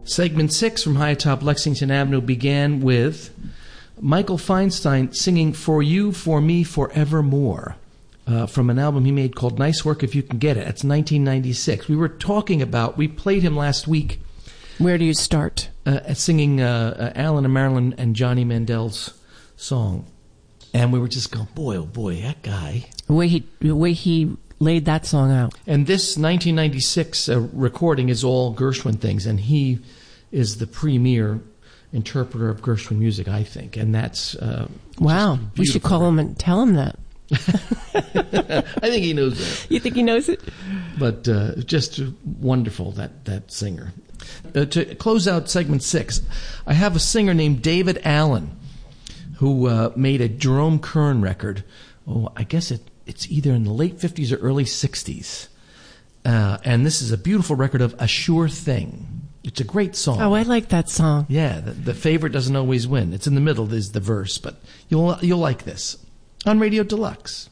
Segment 6 from High Atop Lexington Avenue began with Michael Feinstein singing For You, For Me, Forevermore from an album he made called Nice Work If You Can Get It. That's 1996. We played him last week. Where do you start? At singing Alan and Marilyn and Johnny Mandel's song. And we were just going, boy, oh boy, that guy. The way he laid that song out. And this 1996 recording is all Gershwin things, and he is the premier interpreter of Gershwin music, I think. And that's wow. We should call him and tell him that. I think he knows that. You think he knows it? But just wonderful, that singer. To close out segment 6, I have a singer named David Allen who made a Jerome Kern record. Oh, I guess it's either in the late 50s or early 60s. And this is a beautiful record of A Sure Thing. It's a great song. Oh, I like that song. Yeah, the favorite doesn't always win. It's in the middle is the verse, but you'll like this on Radio Deluxe.